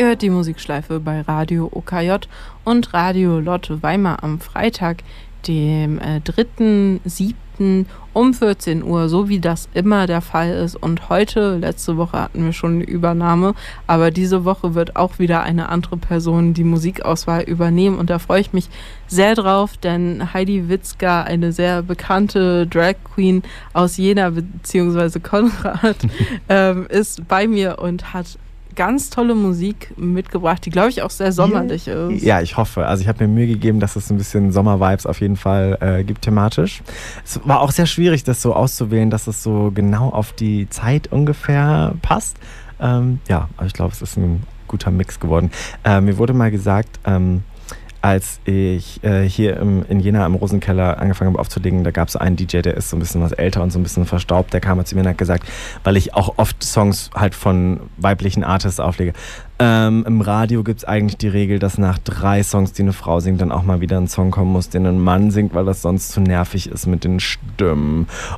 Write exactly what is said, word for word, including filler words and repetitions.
hört die Musikschleife bei Radio O K J und Radio Lotte Weimar am Freitag, dem äh, dritten siebten um vierzehn Uhr, so wie das immer der Fall ist. Und heute, letzte Woche hatten wir schon eine Übernahme, aber diese Woche wird auch wieder eine andere Person die Musikauswahl übernehmen und da freue ich mich sehr drauf, denn Heidi Witzka, eine sehr bekannte Drag Queen aus Jena bzw. Konrad, ähm, ist bei mir und hat ganz tolle Musik mitgebracht, die, glaube ich, auch sehr sommerlich ist. Ja, ich hoffe. Also ich habe mir Mühe gegeben, dass es ein bisschen Sommer-Vibes auf jeden Fall äh, gibt thematisch. Es war auch sehr schwierig, das so auszuwählen, dass es so genau auf die Zeit ungefähr passt. Ähm, ja, aber ich glaube, es ist ein guter Mix geworden. Äh, mir wurde mal gesagt, ähm, als ich äh, hier im, in Jena im Rosenkeller angefangen habe aufzulegen, da gab es einen D J, der ist so ein bisschen was älter und so ein bisschen verstaubt, der kam mal zu mir und hat gesagt, weil ich auch oft Songs halt von weiblichen Artists auflege, ähm, im Radio gibt es eigentlich die Regel, dass nach drei Songs, die eine Frau singt, dann auch mal wieder ein Song kommen muss, den ein Mann singt, weil das sonst zu nervig ist mit den Stimmen.